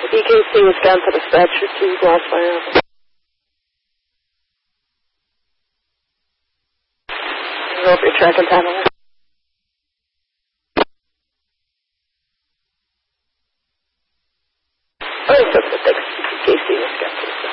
BKC was down to dispatcher 2, lost my office. I don't know if you're tracking time on it. Oh, that's what BKC was down to.